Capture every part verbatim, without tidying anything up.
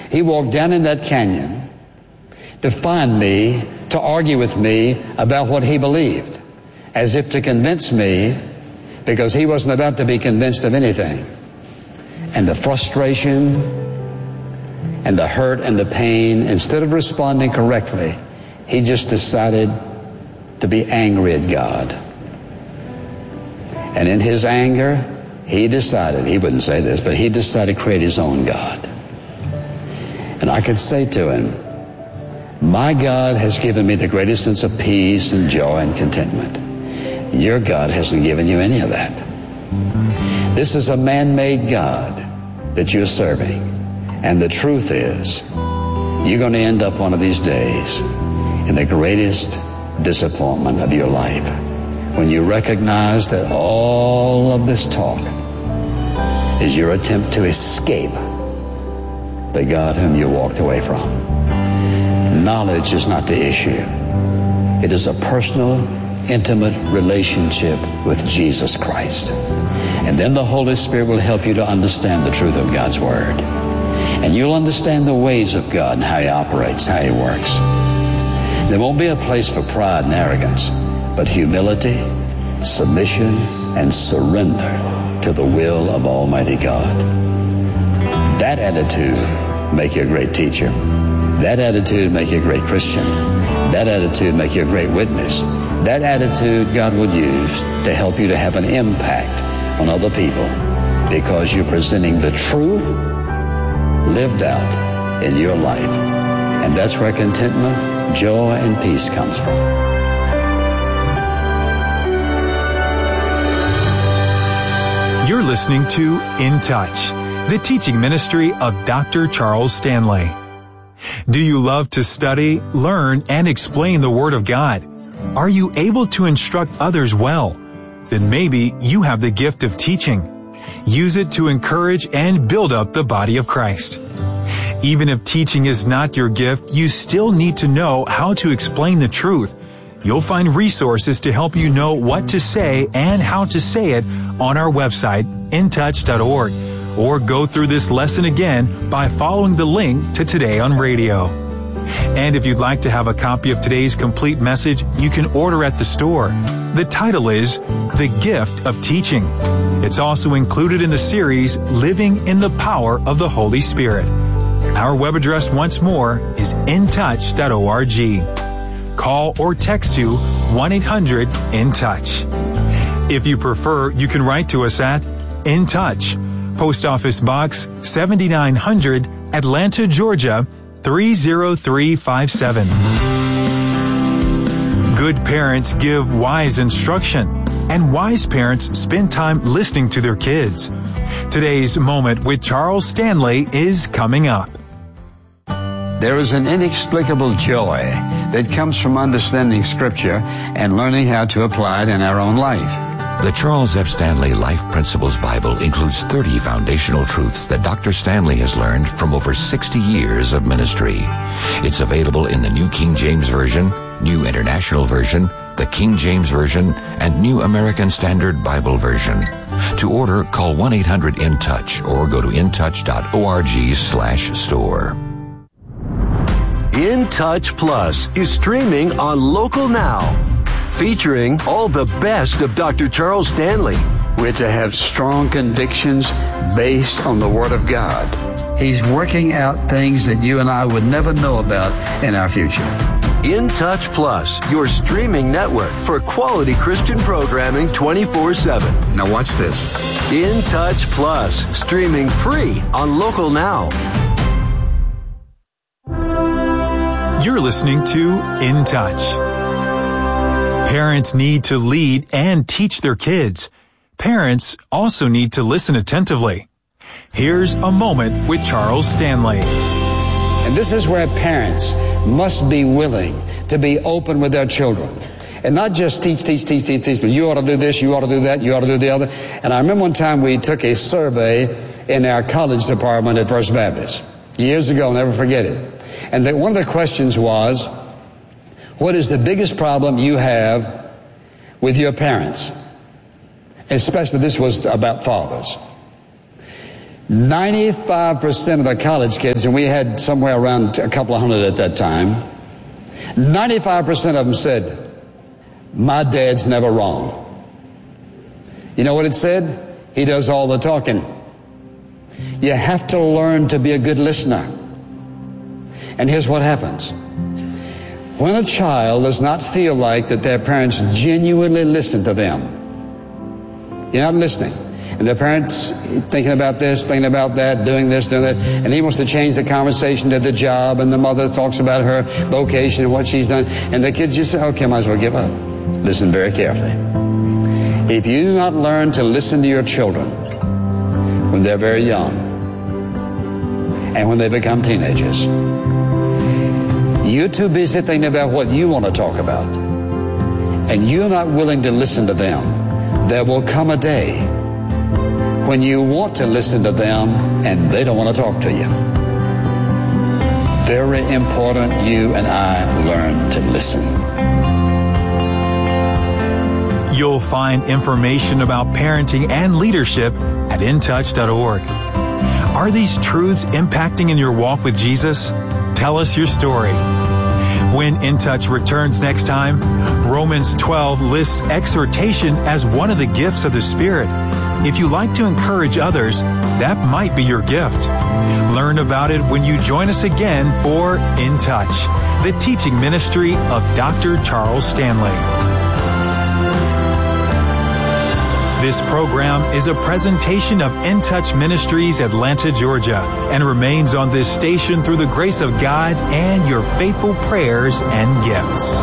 He walked down in that canyon to find me, to argue with me about what he believed, as if to convince me, because he wasn't about to be convinced of anything. And the frustration and the hurt and the pain, instead of responding correctly, he just decided to be angry at God. And in his anger, he decided, he wouldn't say this, but he decided to create his own God. And I could say to him, my God has given me the greatest sense of peace and joy and contentment. Your God hasn't given you any of that. This is a man-made God that you're serving. And the truth is, you're going to end up one of these days in the greatest disappointment of your life, when you recognize that all of this talk is your attempt to escape the God whom you walked away from. Knowledge is not the issue. It is a personal, intimate relationship with Jesus Christ. And then the Holy Spirit will help you to understand the truth of God's Word. And you'll understand the ways of God and how He operates, how He works. There won't be a place for pride and arrogance, but humility, submission, and surrender to the will of Almighty God. That attitude make you a great teacher. That attitude make you a great Christian. That attitude make you a great witness. That attitude God will use to help you to have an impact on other people, because you're presenting the truth lived out in your life. And that's where contentment, joy, and peace comes from. You're listening to In Touch, the teaching ministry of Doctor Charles Stanley. Do you love to study, learn, and explain the Word of God? Are you able to instruct others well? Then maybe you have the gift of teaching. Use it to encourage and build up the body of Christ. Even if teaching is not your gift, you still need to know how to explain the truth. You'll find resources to help you know what to say and how to say it on our website, in touch dot org. Or go through this lesson again by following the link to Today on Radio. And if you'd like to have a copy of today's complete message, you can order at the store. The title is The Gift of Teaching. It's also included in the series Living in the Power of the Holy Spirit. Our web address once more is in touch dot org. Call or text to one eight hundred in touch. If you prefer, you can write to us at In Touch, Post Office Box seventy-nine hundred, Atlanta, Georgia, three zero three five seven. Good parents give wise instruction, and wise parents spend time listening to their kids. Today's Moment with Charles Stanley is coming up. There is an inexplicable joy that comes from understanding Scripture and learning how to apply it in our own life. The Charles F. Stanley Life Principles Bible includes thirty foundational truths that Doctor Stanley has learned from over sixty years of ministry. It's available in the New King James Version, New International Version, the King James Version, and New American Standard Bible Version. To order, call one eight hundred in touch or go to in touch dot org slash store. In Touch Plus is streaming on Local Now, featuring all the best of Doctor Charles Stanley. We're to have strong convictions based on the Word of God. He's working out things that you and I would never know about in our future. In Touch Plus, your streaming network for quality Christian programming twenty-four seven. Now watch this. In Touch Plus, streaming free on Local Now. You're listening to In Touch. Parents need to lead and teach their kids. Parents also need to listen attentively. Here's a moment with Charles Stanley. And this is where parents must be willing to be open with their children. And not just teach, teach, teach, teach, teach, but you ought to do this, you ought to do that, you ought to do the other. And I remember one time we took a survey in our college department at First Baptist. Years ago, I'll never forget it. And the, one of the questions was, what is the biggest problem you have with your parents? Especially this was about fathers. ninety-five percent of the college kids, and we had somewhere around a couple of hundred at that time, ninety-five percent of them said, my dad's never wrong. You know what it said? He does all the talking. You have to learn to be a good listener. And here's what happens. When a child does not feel like that their parents genuinely listen to them, you're not listening, and their parents thinking about this, thinking about that, doing this, doing that, and he wants to change the conversation to the job, and the mother talks about her vocation and what she's done, and the kids just say, okay, might as well give up. Listen very carefully. If you do not learn to listen to your children when they're very young and when they become teenagers, you're too busy thinking about what you want to talk about, and you're not willing to listen to them, there will come a day when you want to listen to them and they don't want to talk to you. Very important you and I learn to listen. You'll find information about parenting and leadership at in touch dot org. Are these truths impacting in your walk with Jesus? Tell us your story. When In Touch returns next time, Romans twelve lists exhortation as one of the gifts of the Spirit. If you like to encourage others, that might be your gift. Learn about it when you join us again for In Touch, the teaching ministry of Doctor Charles Stanley. This program is a presentation of In Touch Ministries, Atlanta, Georgia, and remains on this station through the grace of God and your faithful prayers and gifts.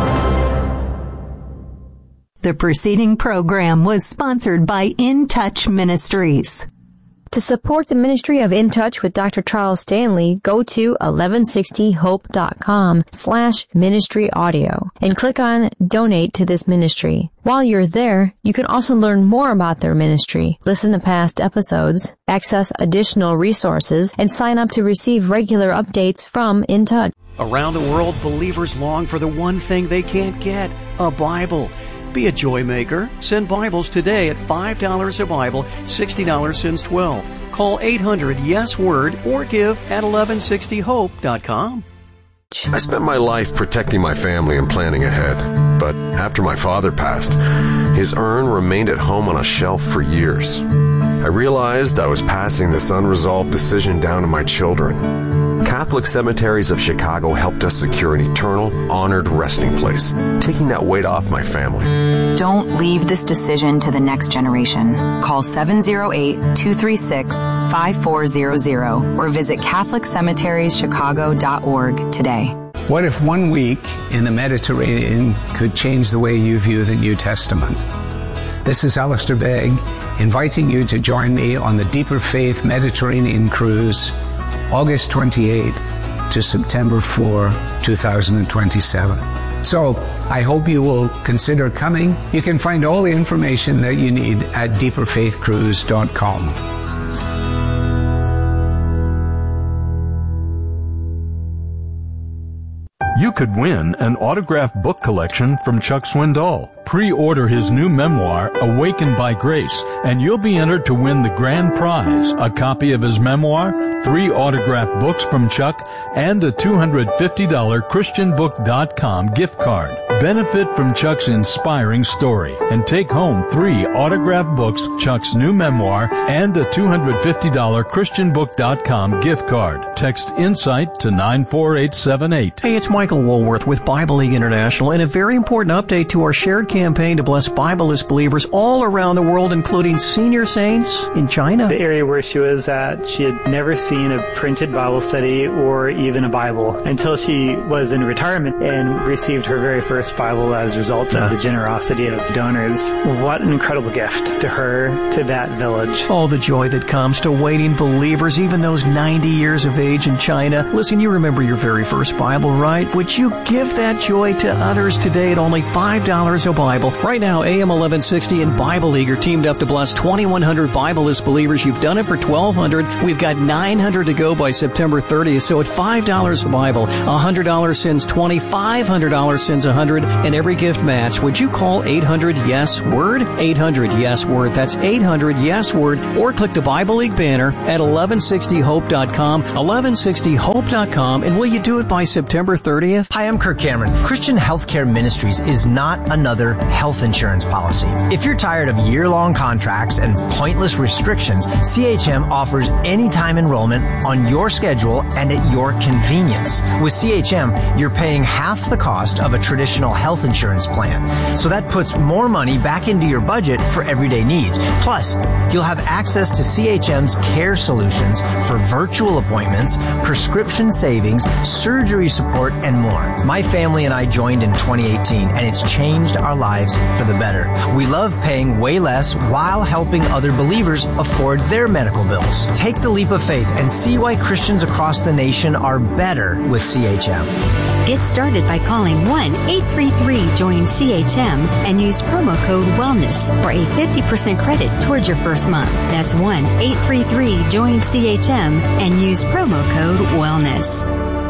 The preceding program was sponsored by In Touch Ministries. To support the ministry of In Touch with Doctor Charles Stanley, go to eleven sixty hope dot com slash ministry audio and click on Donate to this ministry. While you're there, you can also learn more about their ministry, listen to past episodes, access additional resources, and sign up to receive regular updates from In Touch. Around the world, believers long for the one thing they can't get, a Bible. Be a joy maker. Send Bibles today at five dollars a Bible, sixty dollars since twelve. Call eight hundred yes word or give at eleven sixty hope dot com. I spent my life protecting my family and planning ahead. But after my father passed, his urn remained at home on a shelf for years. I realized I was passing this unresolved decision down to my children. Catholic Cemeteries of Chicago helped us secure an eternal, honored resting place, taking that weight off my family. Don't leave this decision to the next generation. Call seven oh eight, two three six, five four zero zero or visit catholic cemeteries chicago dot org today. What if one week in the Mediterranean could change the way you view the New Testament? This is Alistair Begg, inviting you to join me on the Deeper Faith Mediterranean Cruise, August twenty-eighth to September fourth, two thousand twenty-seven. So, I hope you will consider coming. You can find all the information that you need at deeper faith cruise dot com. You could win an autographed book collection from Chuck Swindoll. Pre-order his new memoir, Awakened by Grace, and you'll be entered to win the grand prize, a copy of his memoir, three autographed books from Chuck, and a two hundred fifty dollars christian book dot com gift card. Benefit from Chuck's inspiring story and take home three autographed books, Chuck's new memoir, and a two hundred fifty dollars christian book dot com gift card. Text INSIGHT to nine four eight seven eight. Hey, it's Michael Woolworth with Bible League International, and a very important update to our shared campaign to bless Bibleless believers all around the world, including senior saints in China. The area where she was at, she had never seen a printed Bible study or even a Bible until she was in retirement and received her very first Bible as a result of the generosity of donors. What an incredible gift to her, to that village. All the joy that comes to waiting believers, even those ninety years of age in China. Listen, you remember your very first Bible, right? Would you give that joy to others today at only five dollars a Bible? Bible. Right now, A M eleven sixty and Bible League are teamed up to bless twenty-one hundred Bible-less believers. You've done it for twelve hundred. We've got nine hundred to go by September thirtieth. So at five dollars a Bible, one hundred dollars sends twenty, five hundred dollars sends one hundred, and every gift match. Would you call eight hundred yes word? eight hundred yes word. That's eight hundred yes word. Or click the Bible League banner at eleven sixty hope dot com, eleven sixty hope dot com, and will you do it by September thirtieth? Hi, I'm Kirk Cameron. Christian Healthcare Ministries is not another health insurance policy. If you're tired of year-long contracts and pointless restrictions, C H M offers anytime enrollment on your schedule and at your convenience. With C H M, you're paying half the cost of a traditional health insurance plan. So that puts more money back into your budget for everyday needs. Plus, you'll have access to C H M's care solutions for virtual appointments, prescription savings, surgery support, and more. My family and I joined in twenty eighteen, and it's changed our lives for the better. We love paying way less while helping other believers afford their medical bills. Take the leap of faith and see why Christians across the nation are better with C H M. Get started by calling one eight three three join C H M and use promo code WELLNESS for a fifty percent credit towards your first month. That's one eight three three join C H M and use promo code WELLNESS.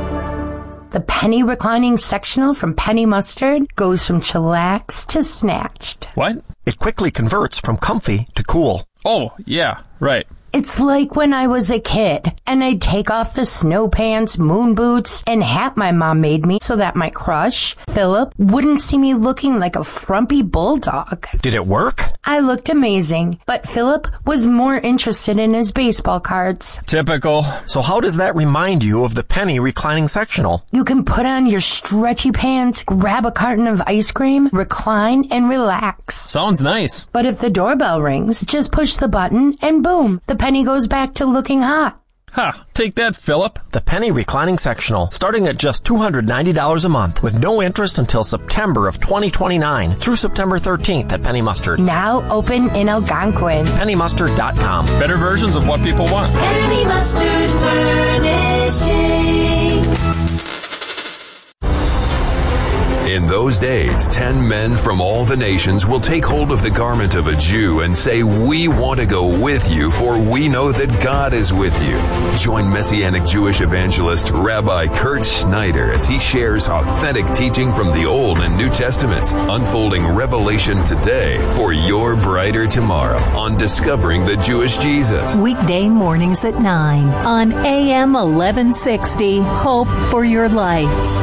The penny reclining sectional from Penny Mustard goes from chillax to snatched. What? It quickly converts from comfy to cool. Oh, yeah, right. It's like when I was a kid, and I'd take off the snow pants, moon boots, and hat my mom made me so that my crush, Philip, wouldn't see me looking like a frumpy bulldog. Did it work? I looked amazing, but Philip was more interested in his baseball cards. Typical. So how does that remind you of the penny reclining sectional? You can put on your stretchy pants, grab a carton of ice cream, recline, and relax. Sounds nice. But if the doorbell rings, just push the button, and boom, the penny goes back to looking hot. Ha! Take that, Philip. The penny reclining sectional, starting at just two hundred ninety dollars a month, with no interest until September of twenty twenty-nine through September thirteenth at Penny Mustard. Now open in Algonquin. penny mustard dot com. Better versions of what people want. Penny Mustard Furnishing. In those days, ten men from all the nations will take hold of the garment of a Jew and say, "We want to go with you, for we know that God is with you." Join Messianic Jewish evangelist Rabbi Kurt Schneider as he shares authentic teaching from the Old and New Testaments, unfolding revelation today for your brighter tomorrow on Discovering the Jewish Jesus. Weekday mornings at nine on A M eleven sixty, Hope for Your Life.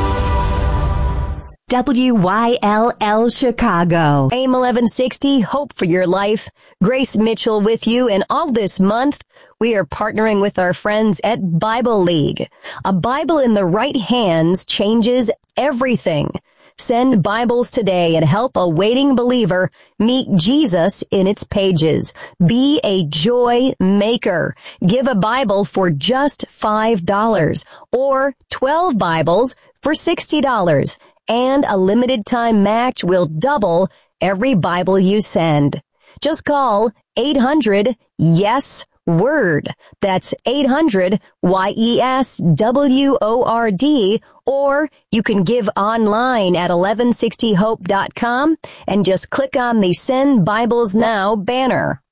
W Y L L Chicago. A M eleven sixty, Hope for Your Life. Grace Mitchell with you, and all this month, we are partnering with our friends at Bible League. A Bible in the right hands changes everything. Send Bibles today and help a waiting believer meet Jesus in its pages. Be a joy maker. Give a Bible for just five dollars or twelve Bibles for sixty dollars. And a limited time match will double every Bible you send. Just call eight hundred yes word. That's eight hundred Y E S W O R D, or you can give online at eleven sixty hope dot com and just click on the Send Bibles Now banner.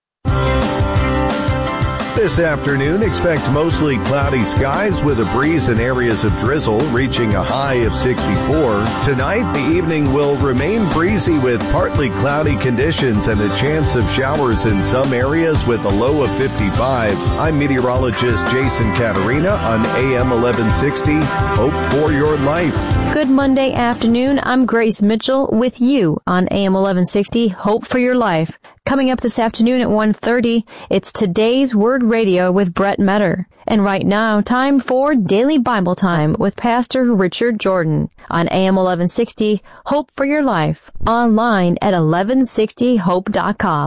This afternoon, expect mostly cloudy skies with a breeze in areas of drizzle, reaching a high of sixty-four. Tonight, the evening will remain breezy with partly cloudy conditions and a chance of showers in some areas with a low of fifty-five. I'm meteorologist Jason Caterina on A M eleven sixty. Hope for Your Life. Good Monday afternoon. I'm Grace Mitchell with you on A M eleven sixty, Hope for Your Life. Coming up this afternoon at one thirty, it's Today's Word Radio with Brett Metter. And right now, time for Daily Bible Time with Pastor Richard Jordan on A M eleven sixty, Hope for Your Life, online at eleven sixty hope dot com.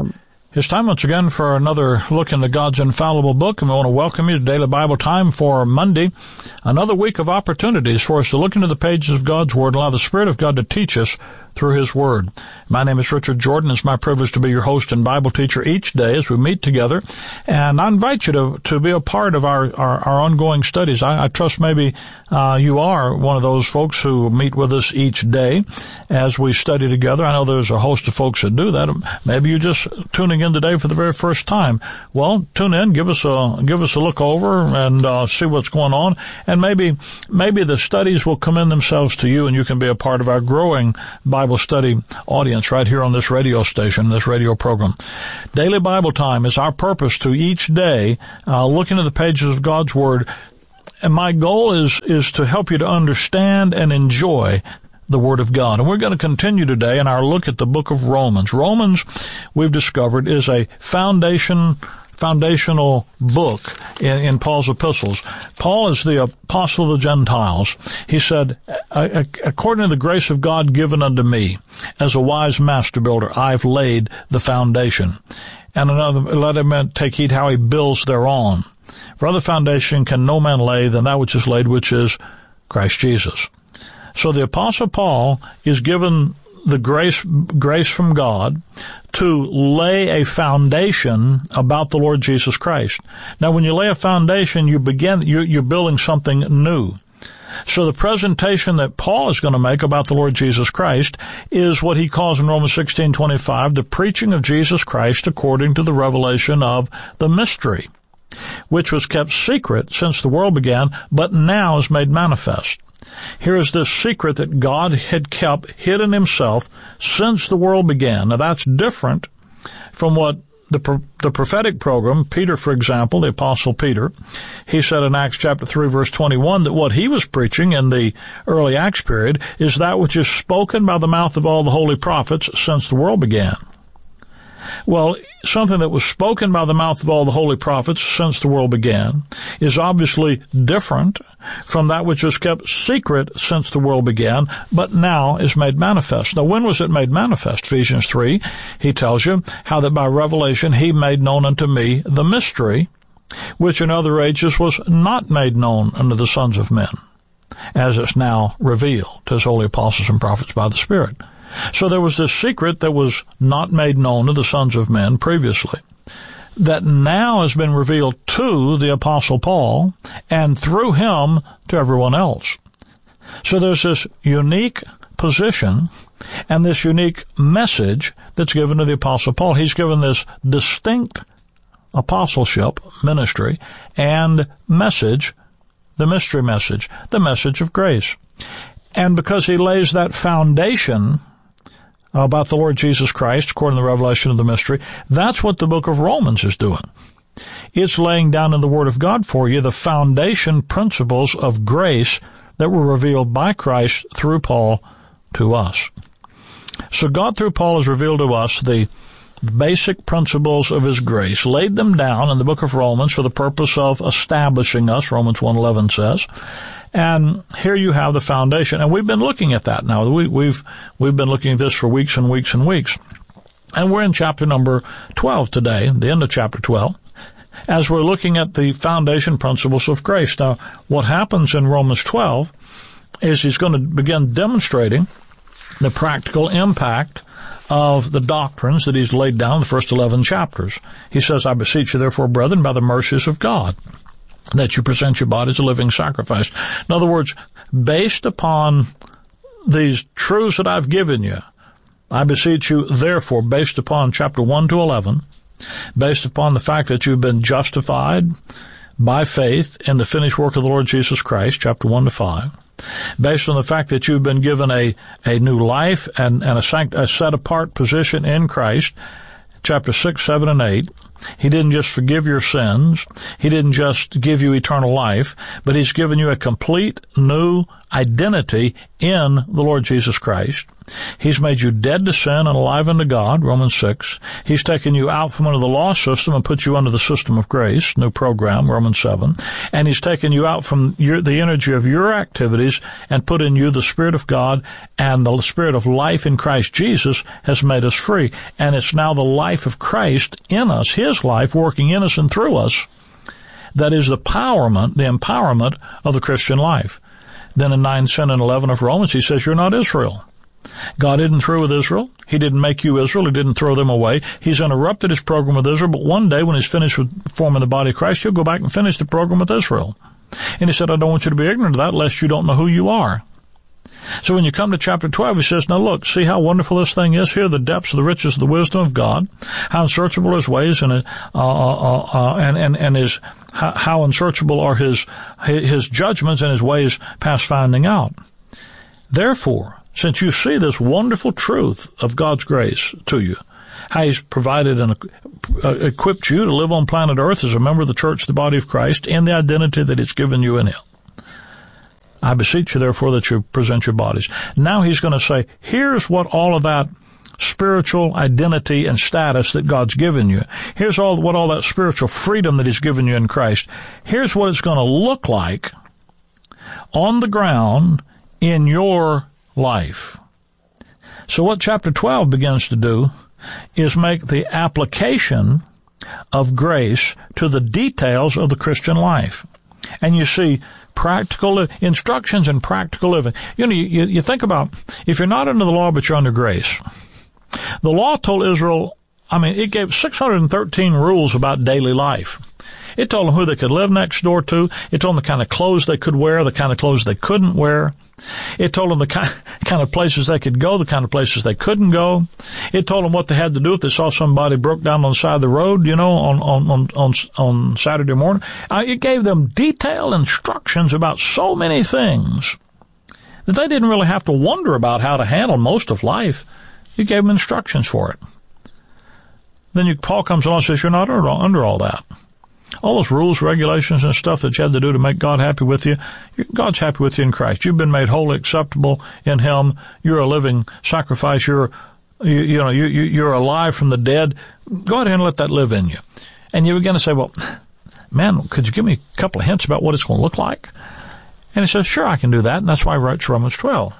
It's time once again for another look into God's infallible book, and we want to welcome you to Daily Bible Time for Monday. Another week of opportunities for us to look into the pages of God's Word and allow the Spirit of God to teach us through His Word. My name is Richard Jordan. It's my privilege to be your host and Bible teacher each day as we meet together. And I invite you to, to be a part of our, our, our ongoing studies. I, I trust maybe uh, you are one of those folks who meet with us each day as we study together. I know there's a host of folks that do that. Maybe you're just tuning in today for the very first time. Well, tune in, give us a give us a look over and uh, see what's going on. And maybe maybe the studies will commend themselves to you and you can be a part of our growing Bible Bible study audience right here on this radio station, this radio program. Daily Bible Time is our purpose to each day uh, look into the pages of God's Word. And my goal is, is to help you to understand and enjoy the Word of God. And we're going to continue today in our look at the book of Romans. Romans, we've discovered, is a foundation foundational book in, in Paul's epistles. Paul is the apostle of the Gentiles. He said, according to the grace of God given unto me, as a wise master builder, I've laid the foundation. And another, let him take heed how he builds thereon. For other foundation can no man lay than that which is laid, which is Christ Jesus. So the apostle Paul is given the grace, grace from God to lay a foundation about the Lord Jesus Christ. Now, when you lay a foundation, you begin, you're, you're building something new. So the presentation that Paul is going to make about the Lord Jesus Christ is what he calls in Romans sixteen twenty-five, the preaching of Jesus Christ according to the revelation of the mystery, which was kept secret since the world began, but now is made manifest. Here is this secret that God had kept hidden himself since the world began. Now that's different from what the the prophetic program, Peter, for example, the apostle Peter, he said in Acts chapter three, verse twenty-one, that what he was preaching in the early Acts period is that which is spoken by the mouth of all the holy prophets since the world began. Well, something that was spoken by the mouth of all the holy prophets since the world began is obviously different from that which was kept secret since the world began, but now is made manifest. Now, when was it made manifest? Ephesians three, he tells you how that by revelation he made known unto me the mystery, which in other ages was not made known unto the sons of men, as it's now revealed to his holy apostles and prophets by the Spirit. So there was this secret that was not made known to the sons of men previously, that now has been revealed to the Apostle Paul, and through him to everyone else. So there's this unique position and this unique message that's given to the Apostle Paul. He's given this distinct apostleship, ministry, and message, the mystery message, the message of grace. And because he lays that foundation about the Lord Jesus Christ, according to the revelation of the mystery, that's what the book of Romans is doing. It's laying down in the Word of God for you the foundation principles of grace that were revealed by Christ through Paul to us. So God through Paul has revealed to us the basic principles of His grace, laid them down in the book of Romans for the purpose of establishing us, Romans one eleven says. And here you have the foundation. And we've been looking at that now. We, we've, we've been looking at this for weeks and weeks and weeks. And we're in chapter number twelve today, the end of chapter twelve, as we're looking at the foundation principles of grace. Now, what happens in Romans twelve is he's going to begin demonstrating the practical impact of the doctrines that he's laid down in the first eleven chapters. He says, I beseech you, therefore, brethren, by the mercies of God, that you present your body as a living sacrifice. In other words, based upon these truths that I've given you, I beseech you, therefore, based upon chapter one to eleven, based upon the fact that you've been justified by faith in the finished work of the Lord Jesus Christ, chapter one to five, based on the fact that you've been given a, a new life and, and a, sanct, a set-apart position in Christ, chapter six, seven, and eight. He didn't just forgive your sins. He didn't just give you eternal life, but He's given you a complete new identity in the Lord Jesus Christ. He's made you dead to sin and alive unto God, Romans six. He's taken you out from under the law system and put you under the system of grace, new program, Romans seven. And he's taken you out from your, the energy of your activities and put in you the Spirit of God, and the Spirit of life in Christ Jesus has made us free. And it's now the life of Christ in us, his life working in us and through us, that is the empowerment, the empowerment of the Christian life. Then in nine, ten, and eleven of Romans, he says, you're not Israel. God isn't through with Israel. He didn't make you Israel. He didn't throw them away. He's interrupted his program with Israel, but one day when he's finished with forming the body of Christ, he'll go back and finish the program with Israel. And he said, I don't want you to be ignorant of that, lest you don't know who you are. So when you come to chapter twelve, he says, now look, see how wonderful this thing is? Here are the depths of the riches of the wisdom of God, how unsearchable his ways, and uh, uh, uh, and, and, and his, how, how unsearchable are his, his judgments and his ways past finding out. Therefore, since you see this wonderful truth of God's grace to you, how he's provided and equipped you to live on planet Earth as a member of the church, the body of Christ, in the identity that it's given you in him, I beseech you, therefore, that you present your bodies. Now he's going to say, here's what all of that spiritual identity and status that God's given you. Here's all what all that spiritual freedom that he's given you in Christ. Here's what it's going to look like on the ground in your life. So what chapter twelve begins to do is make the application of grace to the details of the Christian life. And you see practical instructions and practical living. You know, you, you think about, if you're not under the law but you're under grace, the law told Israel, I mean, it gave six hundred thirteen rules about daily life. It told them who they could live next door to. It told them the kind of clothes they could wear, the kind of clothes they couldn't wear. It told them the kind, kind of places they could go, the kind of places they couldn't go. It told them what they had to do if they saw somebody broke down on the side of the road, you know, on, on, on, on, on Saturday morning. Uh, it gave them detailed instructions about so many things that they didn't really have to wonder about how to handle most of life. It gave them instructions for it. Then you, Paul comes along and says, you're not under, under all that. All those rules, regulations, and stuff that you had to do to make God happy with you, God's happy with you in Christ. You've been made wholly acceptable in him. You're a living sacrifice. You're, you, you know, you, you, you're alive from the dead. Go ahead and let that live in you. And you begin to say, well, man, could you give me a couple of hints about what it's going to look like? And he says, sure, I can do that. And that's why he writes Romans twelve.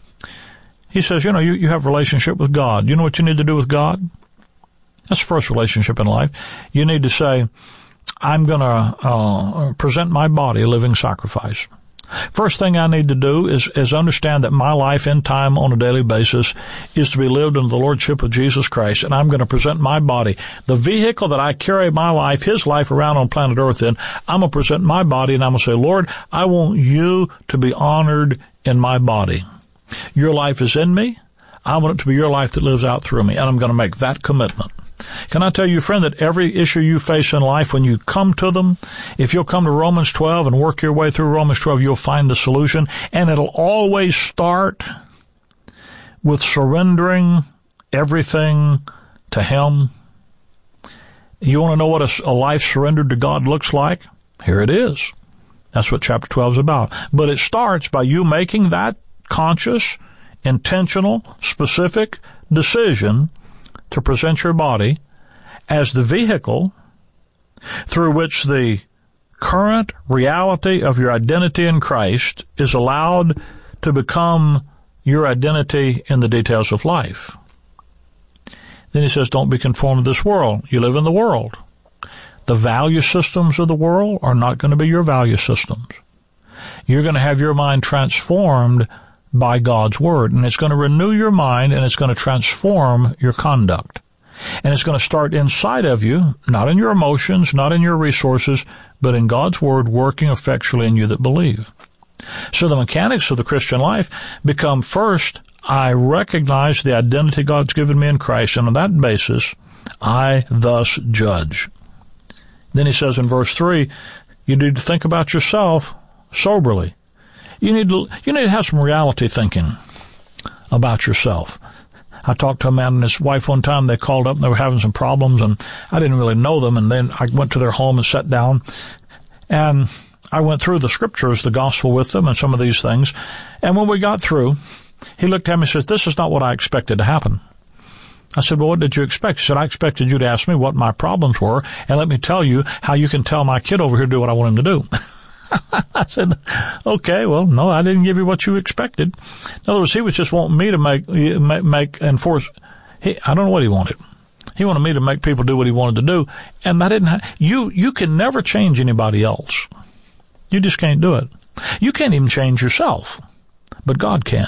He says, you know, you, you have a relationship with God. You know what you need to do with God? That's the first relationship in life. You need to say, I'm going to uh, present my body a living sacrifice. First thing I need to do is, is understand that my life in time on a daily basis is to be lived under the Lordship of Jesus Christ, and I'm going to present my body, the vehicle that I carry my life, his life around on planet Earth in. I'm going to present my body, and I'm going to say, Lord, I want you to be honored in my body. Your life is in me. I want it to be your life that lives out through me, and I'm going to make that commitment. Can I tell you, friend, that every issue you face in life, when you come to them, if you'll come to Romans twelve and work your way through Romans twelve, you'll find the solution. And it'll always start with surrendering everything to him. You want to know what a, a life surrendered to God looks like? Here it is. That's what chapter twelve is about. But it starts by you making that conscious, intentional, specific decision to present your body as the vehicle through which the current reality of your identity in Christ is allowed to become your identity in the details of life. Then he says, don't be conformed to this world. You live in the world. The value systems of the world are not going to be your value systems. You're going to have your mind transformed by God's Word, and it's going to renew your mind, and it's going to transform your conduct. And it's going to start inside of you, not in your emotions, not in your resources, but in God's Word working effectually in you that believe. So the mechanics of the Christian life become, first, I recognize the identity God's given me in Christ, and on that basis, I thus judge. Then he says in verse three, you need to think about yourself soberly. You need to, you need to have some reality thinking about yourself. I talked to a man and his wife one time. They called up and they were having some problems, and I didn't really know them. And then I went to their home and sat down, and I went through the scriptures, the gospel with them, and some of these things. And when we got through, He looked at me and says, this is not what I expected to happen. I said, well, what did you expect? He said, I expected you to ask me what my problems were and let me tell you how you can tell my kid over here to do what I want him to do. I said, okay, well, no, I didn't give you what you expected. In other words, he was just wanting me to make, make, enforce. He, I don't know what he wanted. He wanted me to make people do what he wanted to do. And that didn't, ha- you, you can never change anybody else. You just can't do it. You can't even change yourself, but God can.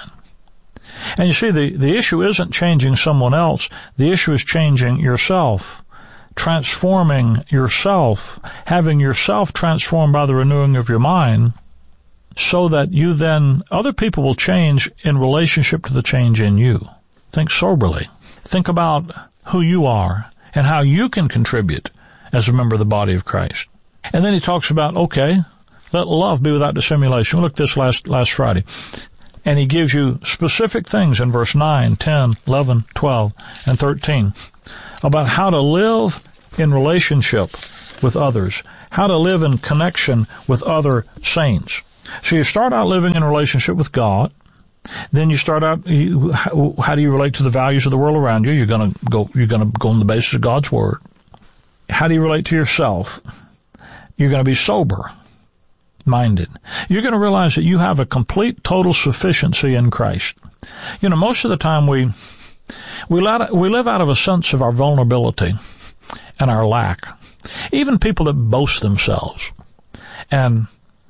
And you see, the, the issue isn't changing someone else. The issue is changing yourself, transforming yourself, having yourself transformed by the renewing of your mind so that you then, other people will change in relationship to the change in you. Think soberly. Think about who you are and how you can contribute as a member of the body of Christ. And then he talks about, okay, let love be without dissimulation. We looked at this last, last Friday. And he gives you specific things in verse nine, ten, eleven, twelve, and thirteen about how to live in relationship with others, how to live in connection with other saints. So you start out living in relationship with God. Then you start out, you, how, how do you relate to the values of the world around you? You're going to go, you're going to go on the basis of God's Word. How do you relate to yourself? You're going to be sober minded. You're going to realize that you have a complete, total sufficiency in Christ. You know, most of the time we, we, let, we live out of a sense of our vulnerability and our lack. Even people that boast themselves and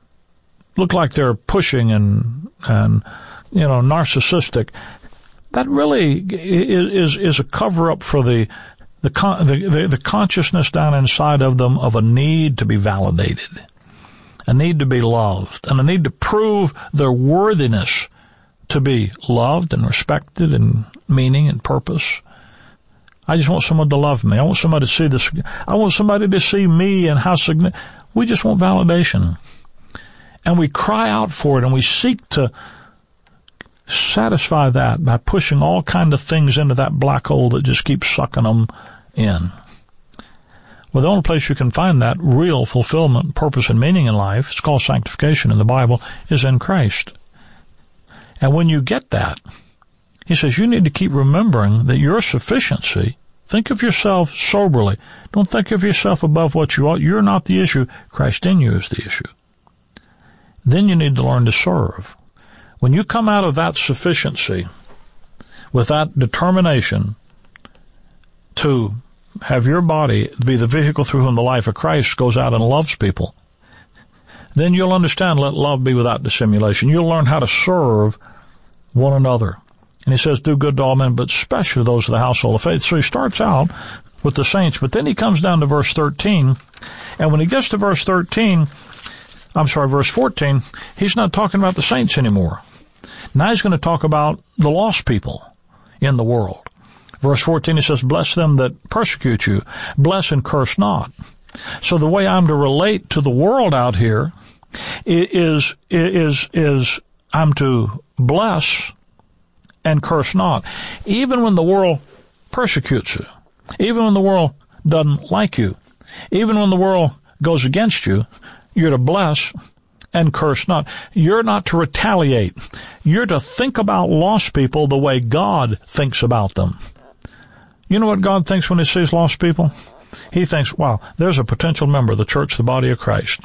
look like they're pushing and, and, you know, narcissistic, that really is, is a cover-up for the, the, the, the, the consciousness down inside of them of a need to be validated, a need to be loved, and a need to prove their worthiness to be loved and respected and meaning and purpose. I just want someone to love me. I want somebody to see this. I want somebody to see me and how significant. We just want validation. And we cry out for it, and we seek to satisfy that by pushing all kind of things into that black hole that just keeps sucking them in. Well, the only place you can find that real fulfillment, purpose, and meaning in life, it's called sanctification in the Bible, is in Christ. And when you get that, he says you need to keep remembering that your sufficiency, think of yourself soberly. Don't think of yourself above what you are. You're not the issue. Christ in you is the issue. Then you need to learn to serve. When you come out of that sufficiency with that determination to have your body be the vehicle through whom the life of Christ goes out and loves people, then you'll understand, let love be without dissimulation. You'll learn how to serve one another. And he says, do good to all men, but especially those of the household of faith. So he starts out with the saints, but then he comes down to verse thirteen, and when he gets to verse thirteen, I'm sorry, verse fourteen, he's not talking about the saints anymore. Now he's going to talk about the lost people in the world. Verse fourteen, he says, bless them that persecute you. Bless and curse not. So the way I'm to relate to the world out here is, is, is I'm to bless and curse not. Even when the world persecutes you, even when the world doesn't like you, even when the world goes against you, you're to bless and curse not. You're not to retaliate. You're to think about lost people the way God thinks about them. You know what God thinks when he sees lost people? He thinks, wow, there's a potential member of the church, the body of Christ.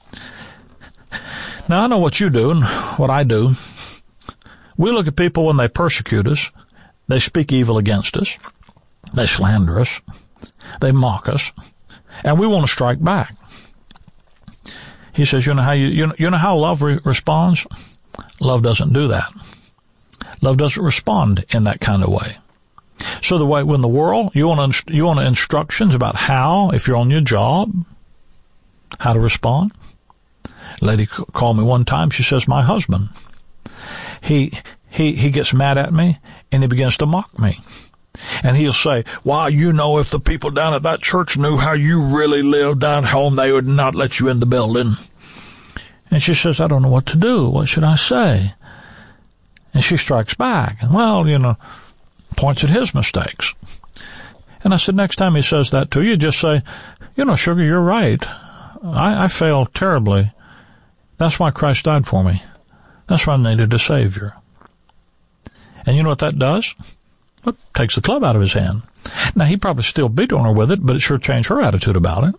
Now, I know what you do and what I do. We look at people when they persecute us. They speak evil against us. They slander us. They mock us. And we want to strike back. He says, you know how you, you know, you know how love re- responds? Love doesn't do that. Love doesn't respond in that kind of way. So the way, when the world, you want to, you want instructions about how, if you're on your job, how to respond. A lady called me one time. She says, my husband, he, he, he gets mad at me and he begins to mock me. And he'll say, well, you know, if the people down at that church knew how you really lived down home, they would not let you in the building. And she says, I don't know what to do. What should I say? And she strikes back. And, well, you know, points at his mistakes. And I said, next time he says that to you, just say, you know, sugar, you're right. I, I failed terribly. That's why Christ died for me. That's why I needed a Savior. And you know what that does? It takes the club out of his hand. Now, he'd probably still beat on her with it, but it sure changed her attitude about it.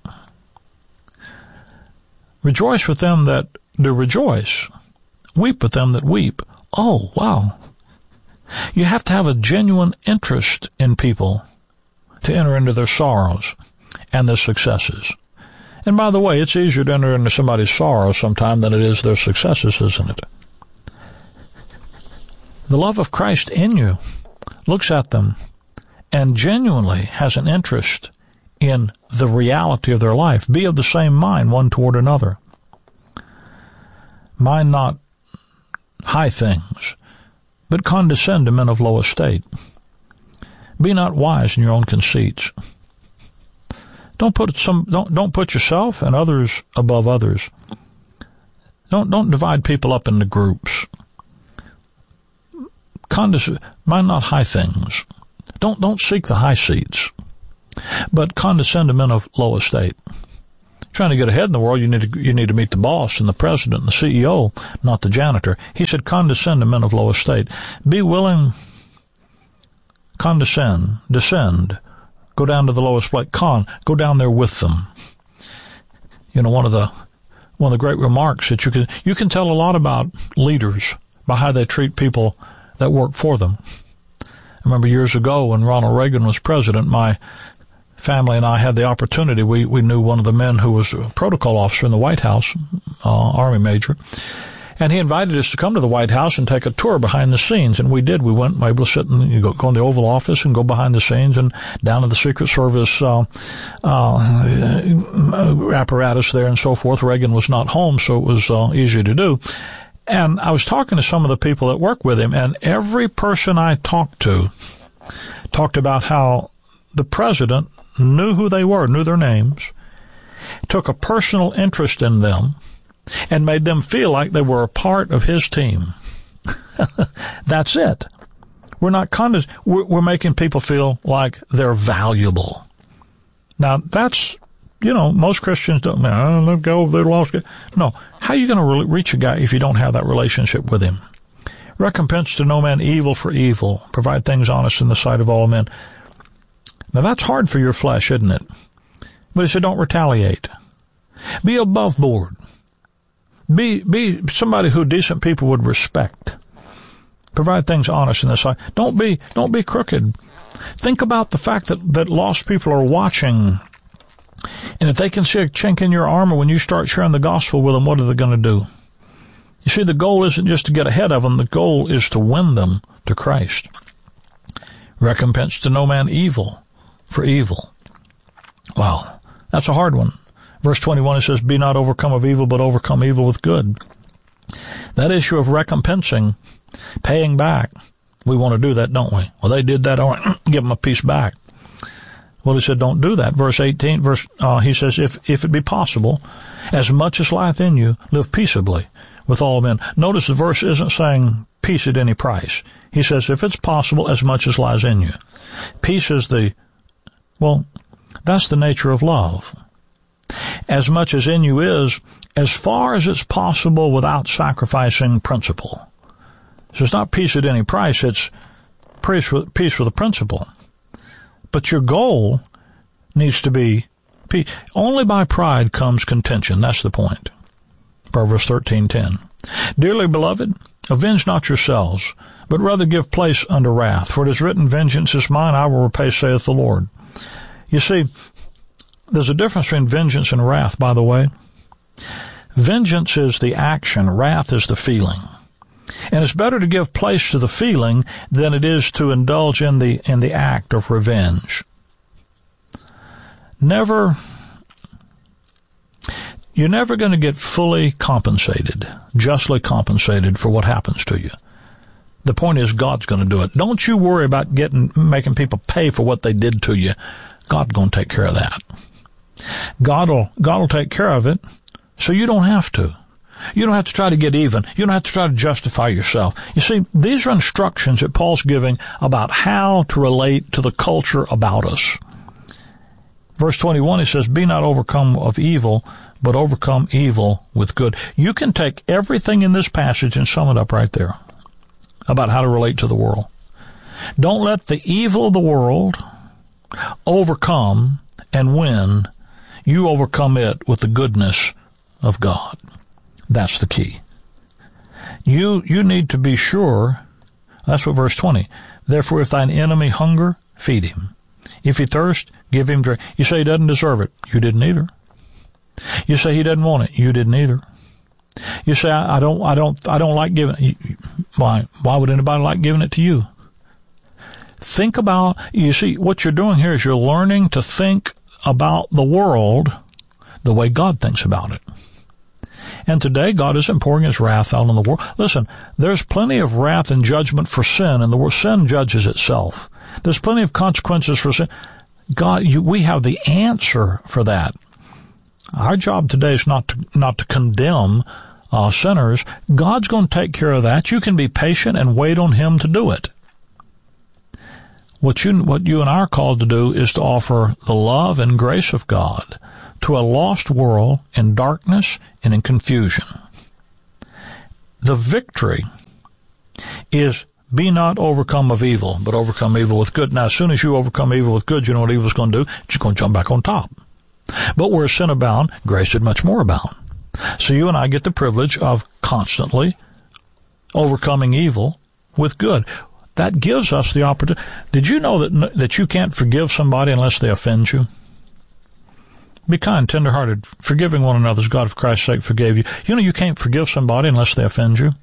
Rejoice with them that do rejoice. Weep with them that weep. Oh, wow. You have to have a genuine interest in people to enter into their sorrows and their successes. And by the way, it's easier to enter into somebody's sorrow sometime than it is their successes, isn't it? The love of Christ in you looks at them and genuinely has an interest in the reality of their life. Be of the same mind one toward another. Mind not high things, but condescend to men of low estate. Be not wise in your own conceits. Don't put some don't don't put yourself and others above others. Don't don't divide people up into groups. Condescend, mind not high things. Don't don't seek the high seats, but condescend to men of low estate. Trying to get ahead in the world, you need to you need to meet the boss and the president and the C E O, not the janitor. He said, condescend to men of low estate. Be willing, condescend, descend, go down to the lowest place. Con, go down there with them. You know, one of the one of the great remarks that you can you can tell a lot about leaders by how they treat people that work for them. I remember years ago when Ronald Reagan was president, my family and I had the opportunity. We, we knew one of the men who was a protocol officer in the White House, uh, Army major, and he invited us to come to the White House and take a tour behind the scenes, and we did. We went, able to sit and you go, go in the Oval Office and go behind the scenes and down to the Secret Service uh, uh, apparatus there and so forth. Reagan was not home, so it was uh, easy to do. And I was talking to some of the people that work with him, and every person I talked to talked about how the president knew who they were, knew their names, took a personal interest in them, and made them feel like they were a part of his team. That's it. We're not condes- we're, we're making people feel like they're valuable. Now, that's, you know, most Christians don't, oh, let go, they're lost. No. How are you going to re- reach a guy if you don't have that relationship with him? Recompense to no man evil for evil. Provide things honest in the sight of all men. Now, that's hard for your flesh, isn't it? But he said, don't retaliate. Be above board. Be, be somebody who decent people would respect. Provide things honest in the sight. Don't be, don't be crooked. Think about the fact that, that lost people are watching. And if they can see a chink in your armor when you start sharing the gospel with them, what are they going to do? You see, the goal isn't just to get ahead of them. The goal is to win them to Christ. Recompense to no man evil for evil. Wow, that's a hard one. Verse twenty-one, it says, be not overcome of evil, but overcome evil with good. That issue of recompensing, paying back, we want to do that, don't we? Well, they did that, I want to give them a piece back. Well, he said, don't do that. Verse eighteen, verse, uh, he says, if, if it be possible, as much as lieth in you, live peaceably with all men. Notice the verse isn't saying peace at any price. He says, if it's possible, as much as lies in you. Peace is the, well, that's the nature of love. As much as in you is, as far as it's possible without sacrificing principle. So it's not peace at any price, it's peace with, peace with a principle. But your goal needs to be peace. Only by pride comes contention. That's the point. Proverbs thirteen ten. Dearly beloved, avenge not yourselves, but rather give place unto wrath. For it is written, vengeance is mine, I will repay, saith the Lord. You see, there's a difference between vengeance and wrath, by the way. Vengeance is the action. Wrath is the feeling. And it's better to give place to the feeling than it is to indulge in the in the act of revenge. Never, you're never going to get fully compensated, justly compensated for what happens to you. The point is, God's going to do it. Don't you worry about getting making people pay for what they did to you. God's going to take care of that. God will God will take care of it, so you don't have to. You don't have to try to get even. You don't have to try to justify yourself. You see, these are instructions that Paul's giving about how to relate to the culture about us. Verse twenty-one, he says, be not overcome of evil, but overcome evil with good. You can take everything in this passage and sum it up right there about how to relate to the world. Don't let the evil of the world overcome and win. You overcome it with the goodness of God. That's the key. You, you need to be sure. That's what verse twenty. Therefore, if thine enemy hunger, feed him. If he thirst, give him drink. You say he doesn't deserve it. You didn't either. You say he doesn't want it. You didn't either. You say, I, I don't, I don't, I don't like giving it. Why, why would anybody like giving it to you? Think about, you see, what you're doing here is you're learning to think about the world the way God thinks about it. And today, God isn't pouring his wrath out on the world. Listen, there's plenty of wrath and judgment for sin, and the world, sin judges itself. There's plenty of consequences for sin. God, you, we have the answer for that. Our job today is not to, not to condemn uh, sinners. God's going to take care of that. You can be patient and wait on him to do it. What you, what you and I are called to do is to offer the love and grace of God to a lost world in darkness and in confusion. The victory is be not overcome of evil, but overcome evil with good. Now, as soon as you overcome evil with good, you know what evil's going to do? It's going to jump back on top. But where sin abound, grace did much more abound. So you and I get the privilege of constantly overcoming evil with good. That gives us the opportunity. Did you know that that you can't forgive somebody unless they offend you? Be kind, tender-hearted, forgiving one another as God, for Christ's sake, forgave you. You know you can't forgive somebody unless they offend you.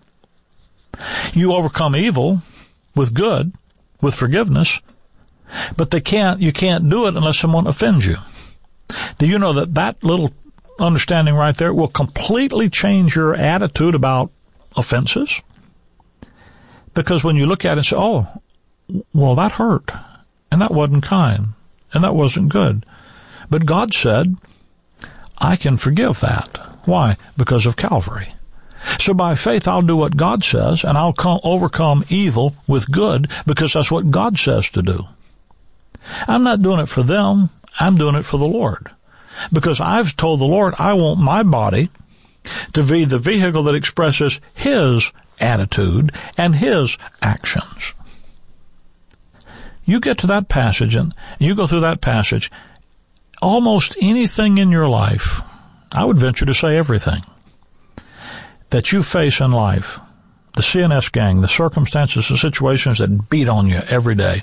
You overcome evil with good, with forgiveness, but they can't. You can't do it unless someone offends you. Do you know that that little understanding right there will completely change your attitude about offenses? Because when you look at it and say, oh, well, that hurt, and that wasn't kind, and that wasn't good. But God said, I can forgive that. Why? Because of Calvary. So by faith, I'll do what God says, and I'll come, overcome evil with good, because that's what God says to do. I'm not doing it for them. I'm doing it for the Lord. Because I've told the Lord I want my body to be the vehicle that expresses his attitude and his actions. You get to that passage and you go through that passage, almost anything in your life, I would venture to say everything, that you face in life, the C N S gang, the circumstances, the situations that beat on you every day,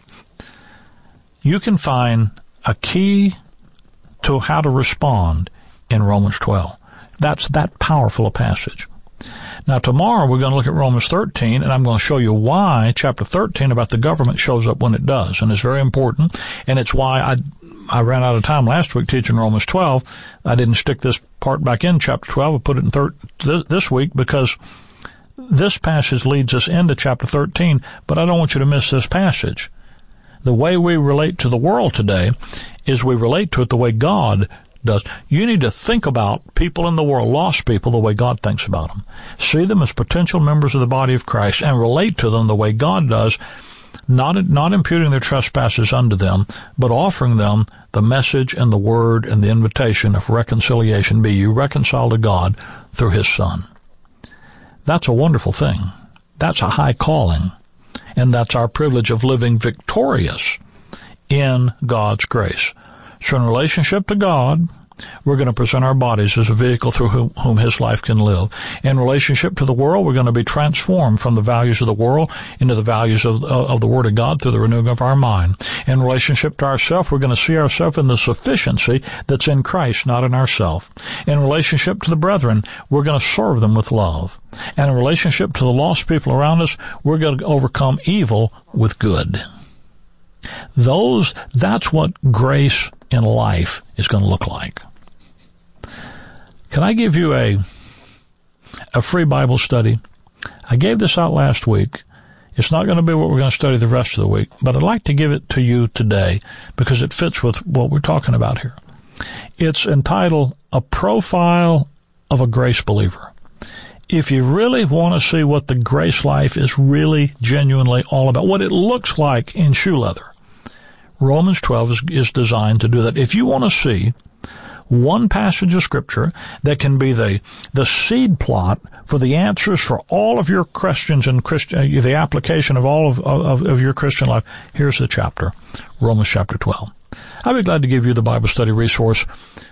you can find a key to how to respond in Romans twelve. That's that powerful a passage. Now, tomorrow we're going to look at Romans thirteen, and I'm going to show you why chapter thirteen about the government shows up when it does, and it's very important, and it's why I I ran out of time last week teaching Romans twelve. I didn't stick this part back in chapter twelve. I put it in thir- th- this week because this passage leads us into chapter thirteen, but I don't want you to miss this passage. The way we relate to the world today is we relate to it the way God does. You need to think about people in the world, lost people, the way God thinks about them. See them as potential members of the body of Christ and relate to them the way God does, not, not imputing their trespasses unto them, but offering them the message and the word and the invitation of reconciliation. Be you reconciled to God through his Son. That's a wonderful thing. That's a high calling. And that's our privilege of living victorious in God's grace. So in relationship to God, we're going to present our bodies as a vehicle through whom, whom his life can live. In relationship to the world, we're going to be transformed from the values of the world into the values of, of the Word of God through the renewing of our mind. In relationship to ourselves, we're going to see ourselves in the sufficiency that's in Christ, not in ourselves. In relationship to the brethren, we're going to serve them with love. And in relationship to the lost people around us, we're going to overcome evil with good. Those, that's what grace in life is going to look like. Can I give you a a free Bible study? I gave this out last week. It's not going to be what we're going to study the rest of the week, but I'd like to give it to you today because it fits with what we're talking about here. It's entitled A Profile of a Grace Believer. If you really want to see what the grace life is really genuinely all about, what it looks like in shoe leather, Romans twelve is, is designed to do that. If you want to see one passage of Scripture that can be the the seed plot for the answers for all of your questions and Christian, uh, the application of all of, of, of your Christian life. Here's the chapter, Romans chapter twelve. I'd be glad to give you the Bible study resource,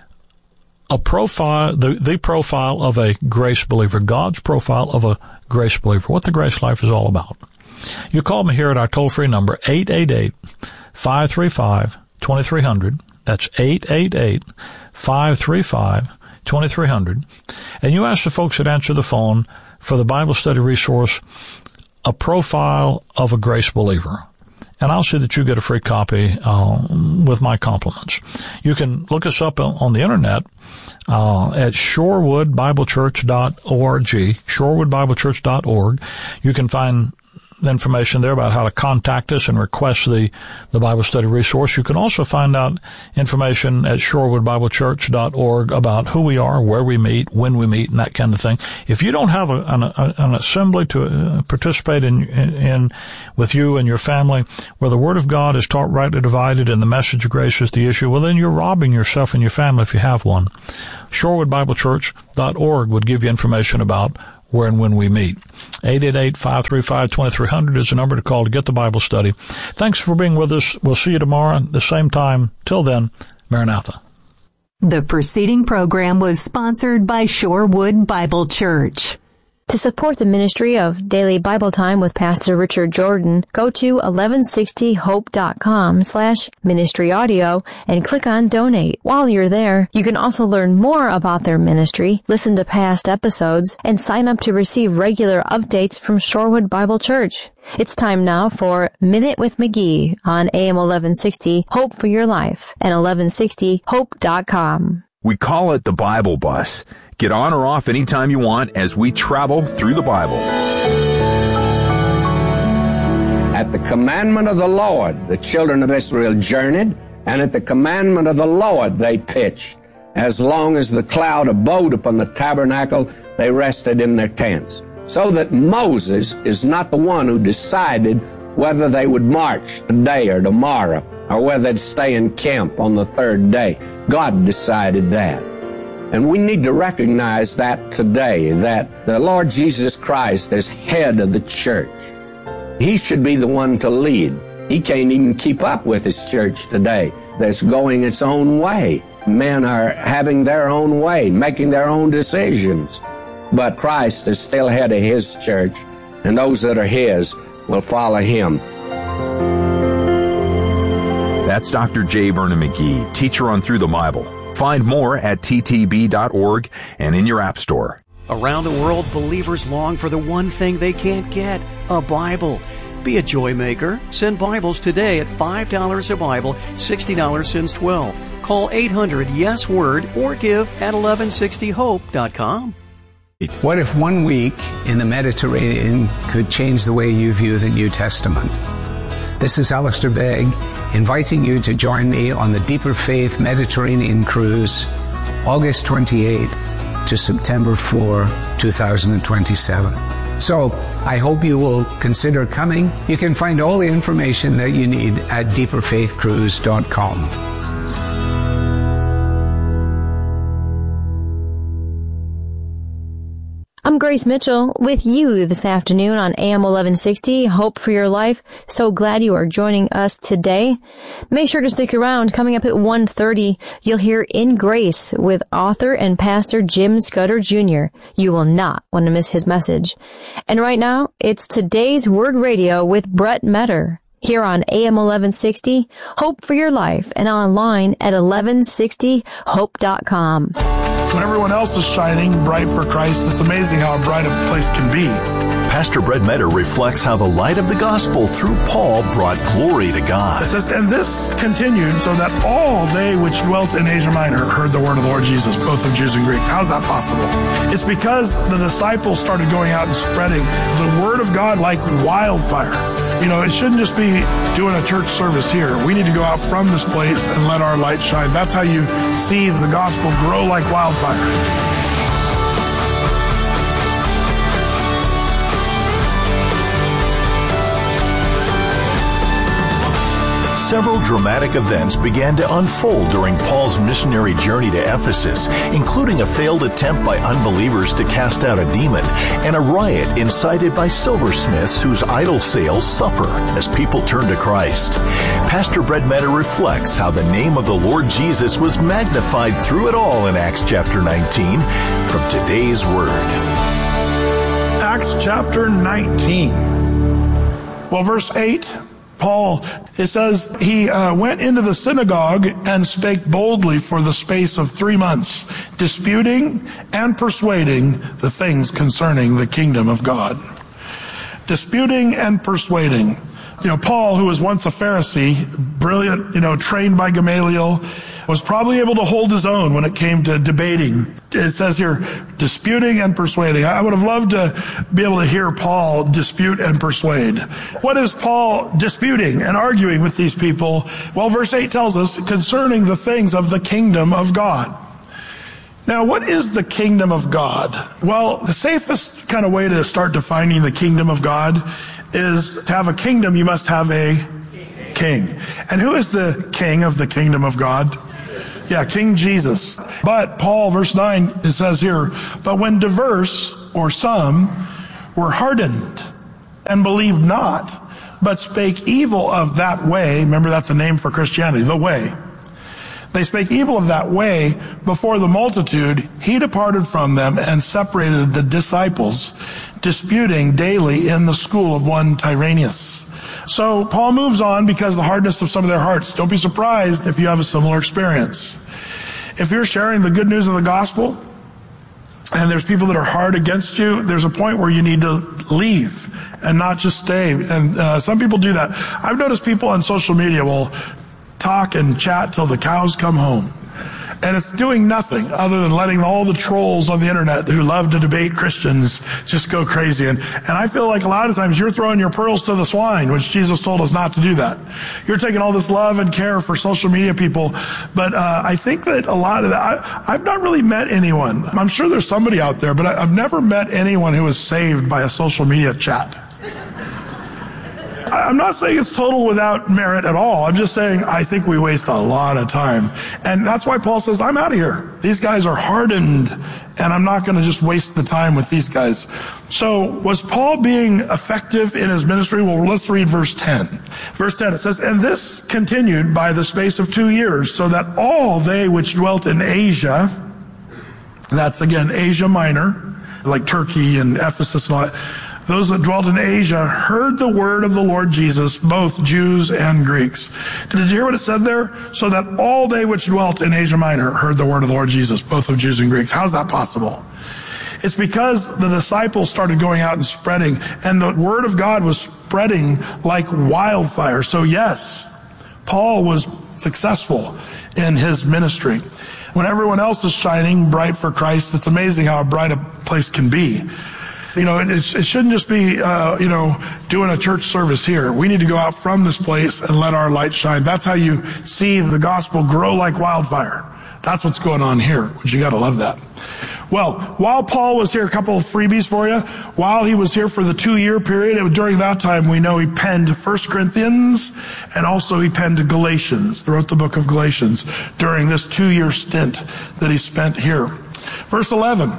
a profile, the, the profile of a grace believer, God's profile of a grace believer, what the grace life is all about. You call me here at our toll-free number, eight eight eight, five three five, two three zero zero. That's eight eight eight, five three five, two three zero zero. And you ask the folks that answer the phone for the Bible study resource, a profile of a grace believer. And I'll see that you get a free copy uh, with my compliments. You can look us up on the internet uh, at shorewood bible church dot org, shorewood bible church dot org. You can find information there about how to contact us and request the, the Bible study resource. You can also find out information at shorewood bible church dot org about who we are, where we meet, when we meet, and that kind of thing. If you don't have a, an, a, an assembly to uh, participate in, in, in with you and your family, where the Word of God is taught rightly divided and the message of grace is the issue, well, then you're robbing yourself and your family if you have one. shorewood bible church dot org would give you information about where and when we meet. eight eight eight, five three five, two three zero zero is the number to call to get the Bible study. Thanks for being with us. We'll see you tomorrow at the same time. Till then, Maranatha. The preceding program was sponsored by Shorewood Bible Church. To support the ministry of Daily Bible Time with Pastor Richard Jordan, go to eleven sixty hope dot com slash ministry audio and click on Donate. While you're there, you can also learn more about their ministry, listen to past episodes, and sign up to receive regular updates from Shorewood Bible Church. It's time now for Minute with McGee on A M eleven sixty Hope for Your Life and eleven sixty hope dot com. We call it the Bible Bus. Get on or off anytime you want as we travel through the Bible. At the commandment of the Lord, the children of Israel journeyed, and at the commandment of the Lord they pitched. As long as the cloud abode upon the tabernacle, they rested in their tents. So that Moses is not the one who decided whether they would march today or tomorrow, or whether they'd stay in camp on the third day. God decided that. And we need to recognize that today, that the Lord Jesus Christ is head of the church. He should be the one to lead. He can't even keep up with his church today that's going its own way. Men are having their own way, making their own decisions. But Christ is still head of his church, and those that are his will follow him. That's Doctor J. Vernon McGee, teacher on Through the Bible. Find more at t t b dot org and in your app store. Around the world, believers long for the one thing they can't get, a Bible. Be a joy maker. Send Bibles today at five dollars a Bible, sixty dollars since twelve. Call eight hundred yes word or give at eleven sixty hope dot com. What if one week in the Mediterranean could change the way you view the New Testament? This is Alistair Begg, inviting you to join me on the Deeper Faith Mediterranean Cruise, August twenty-eighth to September fourth, twenty twenty-seven. So, I hope you will consider coming. You can find all the information that you need at deeper faith cruise dot com. I'm Grace Mitchell with you this afternoon on A M eleven sixty, Hope for Your Life. So glad you are joining us today. Make sure to stick around. Coming up at one thirty, you'll hear In Grace with author and pastor Jim Scudder Junior You will not want to miss his message. And right now, it's Today's Word Radio with Brett Metter. Here on A M eleven sixty, Hope for Your Life, and online at eleven sixty hope dot com. When everyone else is shining bright for Christ, it's amazing how bright a place can be. Pastor Brett Metter reflects how the light of the gospel through Paul brought glory to God. It says, and this continued so that all they which dwelt in Asia Minor heard the word of the Lord Jesus, both of Jews and Greeks. How's that possible? It's because the disciples started going out and spreading the word of God like wildfire. You know, it shouldn't just be doing a church service here. We need to go out from this place and let our light shine. That's how you see the gospel grow like wildfire. Several dramatic events began to unfold during Paul's missionary journey to Ephesus, including a failed attempt by unbelievers to cast out a demon and a riot incited by silversmiths whose idol sales suffer as people turn to Christ. Pastor Brett Metter reflects how the name of the Lord Jesus was magnified through it all in Acts chapter nineteen from today's Word. Acts chapter nineteen. Well, verse eight, Paul, it says, he uh, went into the synagogue and spake boldly for the space of three months, disputing and persuading the things concerning the kingdom of God. Disputing and persuading. You know, Paul, who was once a Pharisee, brilliant, you know, trained by Gamaliel, was probably able to hold his own when it came to debating. It says here, disputing and persuading. I would have loved to be able to hear Paul dispute and persuade. What is Paul disputing and arguing with these people? Well, verse eight tells us, concerning the things of the kingdom of God. Now, what is the kingdom of God? Well, the safest kind of way to start defining the kingdom of God is to have a kingdom, you must have a king. And who is the king of the kingdom of God? Yeah, King Jesus. But Paul, verse nine, it says here, but when diverse, or some, were hardened and believed not, but spake evil of that way, remember that's a name for Christianity, the way. They spake evil of that way before the multitude. He departed from them and separated the disciples, disputing daily in the school of one Tyrannus. So Paul moves on because of the hardness of some of their hearts. Don't be surprised if you have a similar experience. If you're sharing the good news of the gospel, and there's people that are hard against you, there's a point where you need to leave and not just stay. And uh, some people do that. I've noticed people on social media will talk and chat till the cows come home. And it's doing nothing other than letting all the trolls on the internet who love to debate Christians just go crazy. And, and I feel like a lot of times you're throwing your pearls to the swine, which Jesus told us not to do that. You're taking all this love and care for social media people. But uh, I think that a lot of that, I, I've not really met anyone. I'm sure there's somebody out there, but I, I've never met anyone who was saved by a social media chat. I'm not saying it's total without merit at all. I'm just saying I think we waste a lot of time. And that's why Paul says, I'm out of here. These guys are hardened, and I'm not going to just waste the time with these guys. So was Paul being effective in his ministry? Well, let's read verse ten. Verse ten, it says, and this continued by the space of two years, so that all they which dwelt in Asia, that's again Asia Minor, like Turkey and Ephesus and all that, those that dwelt in Asia heard the word of the Lord Jesus, both Jews and Greeks. Did you hear what it said there? So that all they which dwelt in Asia Minor heard the word of the Lord Jesus, both of Jews and Greeks. How's that possible? It's because the disciples started going out and spreading, and the word of God was spreading like wildfire. So yes, Paul was successful in his ministry. When everyone else is shining bright for Christ, it's amazing how bright a place can be. You know, it, it shouldn't just be, uh, you know, doing a church service here. We need to go out from this place and let our light shine. That's how you see the gospel grow like wildfire. That's what's going on here, which you got to love that. Well, while Paul was here, a couple of freebies for you. While he was here for the two-year period, it, during that time, we know he penned First Corinthians, and also he penned Galatians. He wrote the book of Galatians during this two-year stint that he spent here. Verse eleven.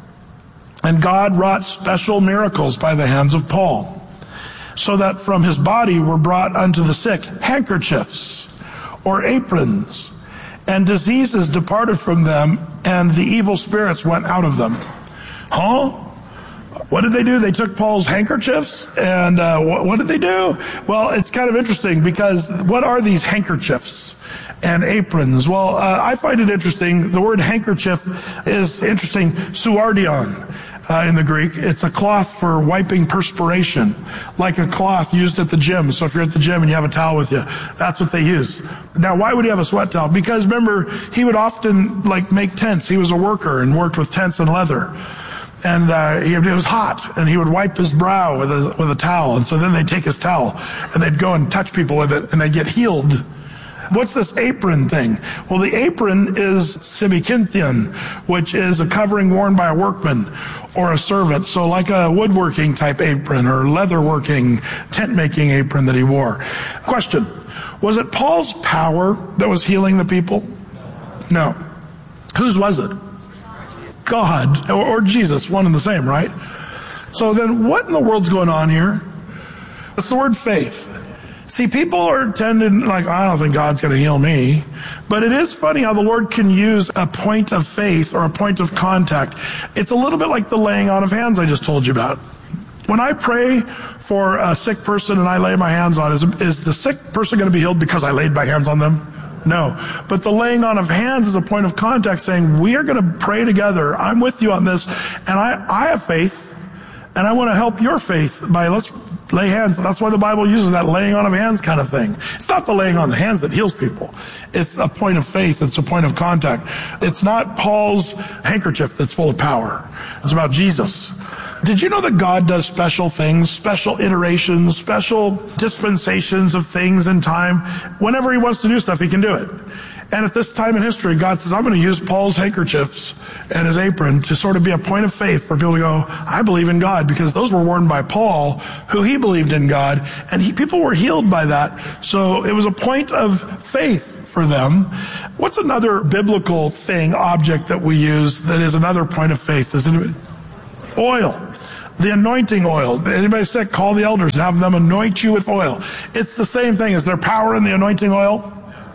And God wrought special miracles by the hands of Paul, so that from his body were brought unto the sick handkerchiefs or aprons, and diseases departed from them, and the evil spirits went out of them. Huh? What did they do? They took Paul's handkerchiefs, and uh, what, what did they do? Well, it's kind of interesting, because what are these handkerchiefs and aprons? Well, uh, I find it interesting. The word handkerchief is interesting, suardion. Uh, in the Greek, it's a cloth for wiping perspiration, like a cloth used at the gym. So if you're at the gym and you have a towel with you, that's what they use. Now, why would he have a sweat towel? Because remember, he would often like make tents. He was a worker and worked with tents and leather. And uh, he, it was hot, and he would wipe his brow with a, with a towel. And so then they'd take his towel, and they'd go and touch people with it, and they'd get healed. What's this apron thing? Well, the apron is sibikinthion, which is a covering worn by a workman or a servant. So like a woodworking type apron or leatherworking, tent-making apron that he wore. Question, was it Paul's power that was healing the people? No. Whose was it? God or, or Jesus, one and the same, right? So then what in the world's going on here? It's the word faith. See, people are tending like, I don't think God's going to heal me. But it is funny how the Lord can use a point of faith or a point of contact. It's a little bit like the laying on of hands I just told you about. When I pray for a sick person and I lay my hands on, is, is the sick person going to be healed because I laid my hands on them? No. But the laying on of hands is a point of contact saying, we are going to pray together. I'm with you on this. And I, I have faith. And I want to help your faith by let's lay hands. That's why the Bible uses that laying on of hands kind of thing. It's not the laying on the hands that heals people. It's a point of faith. It's a point of contact. It's not Paul's handkerchief that's full of power. It's about Jesus. Did you know that God does special things, special iterations, special dispensations of things in time? Whenever he wants to do stuff, he can do it. And at this time in history, God says, I'm going to use Paul's handkerchiefs and his apron to sort of be a point of faith for people to go, I believe in God, because those were worn by Paul, who he believed in God, and he, people were healed by that. So it was a point of faith for them. What's another biblical thing, object that we use that is another point of faith? Is it oil? The anointing oil. Anybody sick, call the elders and have them anoint you with oil. It's the same thing. Is there power in the anointing oil?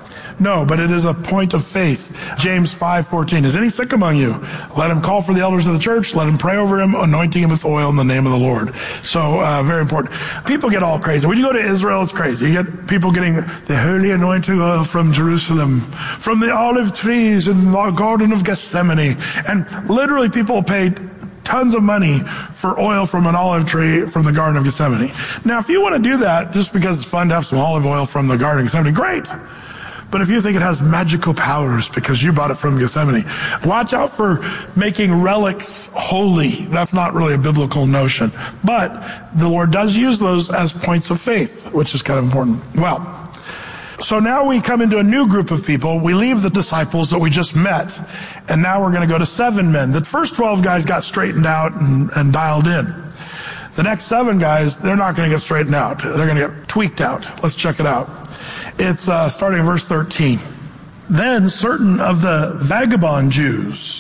No, but it is a point of faith. James five fourteen. Is any sick among you? Let him call for the elders of the church. Let him pray over him, anointing him with oil in the name of the Lord. So, uh, very important. People get all crazy. When you go to Israel, it's crazy. You get people getting the holy anointing oil from Jerusalem, from the olive trees in the Garden of Gethsemane. And literally people paid tons of money for oil from an olive tree from the Garden of Gethsemane. Now, if you want to do that just because it's fun to have some olive oil from the Garden of Gethsemane, great. But if you think it has magical powers because you bought it from Gethsemane, watch out for making relics holy. That's not really a biblical notion. But the Lord does use those as points of faith, which is kind of important. Well, so now we come into a new group of people. We leave the disciples that we just met, and now we're going to go to seven men. The first twelve guys got straightened out and, and dialed in. The next seven guys, they're not going to get straightened out. They're going to get tweaked out. Let's check it out. It's uh, starting in verse thirteen. Then certain of the vagabond Jews,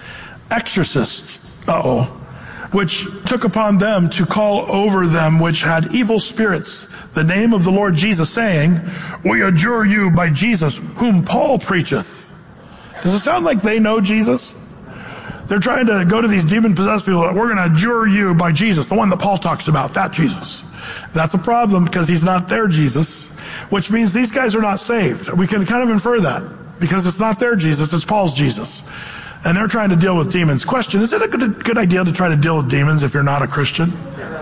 exorcists, uh-oh, which took upon them to call over them which had evil spirits the name of the Lord Jesus, saying, we adjure you by Jesus, whom Paul preacheth. Does it sound like they know Jesus? They're trying to go to these demon-possessed people. We're going to adjure you by Jesus, the one that Paul talks about, that Jesus. That's a problem because he's not their Jesus, which means these guys are not saved. We can kind of infer that because it's not their Jesus, it's Paul's Jesus. And they're trying to deal with demons. Question, is it a good, good idea to try to deal with demons if you're not a Christian?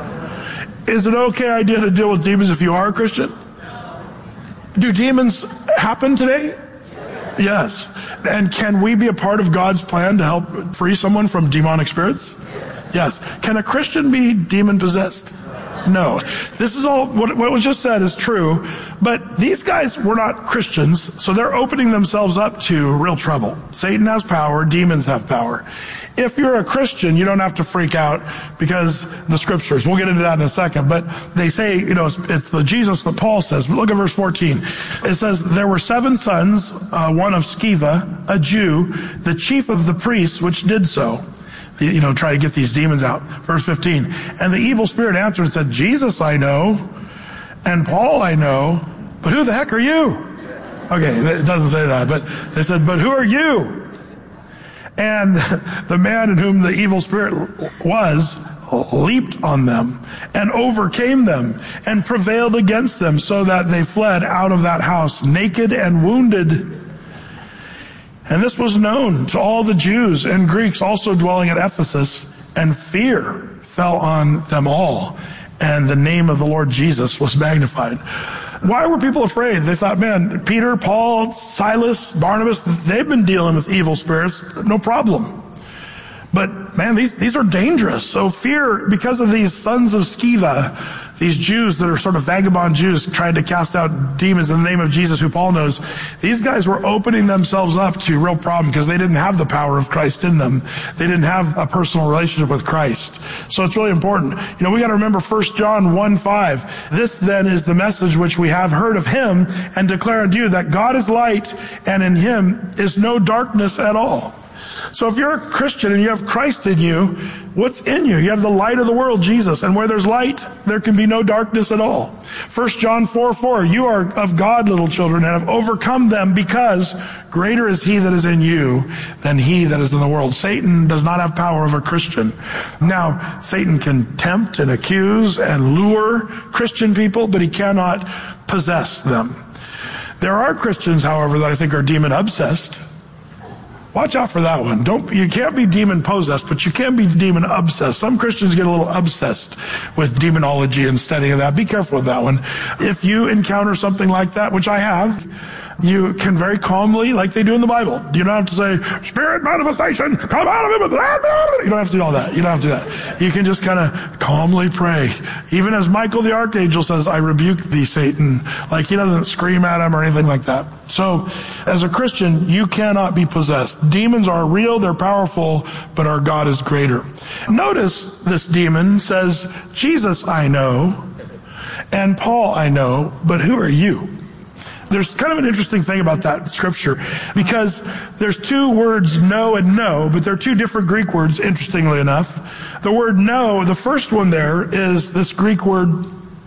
Is it an okay idea to deal with demons if you are a Christian? Do demons happen today? Yes. And can we be a part of God's plan to help free someone from demonic spirits? Yes. Can a Christian be demon-possessed? No. This is all, what, what was just said is true, but these guys were not Christians, so they're opening themselves up to real trouble. Satan has power, demons have power. If you're a Christian, you don't have to freak out because the scriptures, we'll get into that in a second, but they say, you know, it's, it's the Jesus that Paul says. But look at verse fourteen. It says, there were seven sons, uh, one of Sceva, a Jew, the chief of the priests, which did so. You know, try to get these demons out. Verse fifteen. And the evil spirit answered and said, Jesus I know, and Paul I know, but who the heck are you? Okay, it doesn't say that, but they said, but who are you? And the man in whom the evil spirit was leaped on them and overcame them and prevailed against them so that they fled out of that house naked and wounded. And this was known to all the Jews and Greeks also dwelling at Ephesus, and fear fell on them all, and the name of the Lord Jesus was magnified. Why were people afraid? They thought, man, Peter, Paul, Silas, Barnabas, they've been dealing with evil spirits, no problem. But man, these, these are dangerous. So fear, because of these sons of Sceva, these Jews that are sort of vagabond Jews trying to cast out demons in the name of Jesus, who Paul knows, these guys were opening themselves up to a real problem because they didn't have the power of Christ in them. They didn't have a personal relationship with Christ. So it's really important. You know, we got to remember First John one five. This then is the message which we have heard of him and declare unto you, that God is light, and in him is no darkness at all. So if you're a Christian and you have Christ in you, what's in you? You have the light of the world, Jesus. And where there's light, there can be no darkness at all. First John four four, you are of God, little children, and have overcome them, because greater is he that is in you than he that is in the world. Satan does not have power over a Christian. Now, Satan can tempt and accuse and lure Christian people, but he cannot possess them. There are Christians, however, that I think are demon obsessed. Watch out for that one. Don't, you can't be demon possessed, but you can be demon obsessed. Some Christians get a little obsessed with demonology and studying of that. Be careful with that one. If you encounter something like that, which I have, you can very calmly, like they do in the Bible. You don't have to say, spirit manifestation, come out of him. You don't have to do all that. You don't have to do that. You can just kind of calmly pray. Even as Michael the archangel says, I rebuke thee, Satan. Like he doesn't scream at him or anything like that. So, as a Christian, you cannot be possessed. Demons are real, they're powerful, but our God is greater. Notice this demon says, Jesus I know, and Paul I know, but who are you? There's kind of an interesting thing about that scripture, because there's two words, know and know, but they're two different Greek words, interestingly enough. The word know, the first one there is this Greek word